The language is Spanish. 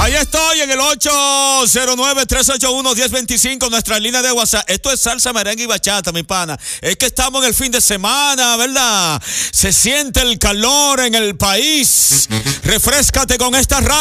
Ahí estoy en el 809-381-1025, nuestra línea de WhatsApp. Esto es salsa, merengue y bachata, mi pana. Es que estamos en el fin de semana, ¿verdad? Se siente el calor en el país. Refréscate con esta radio.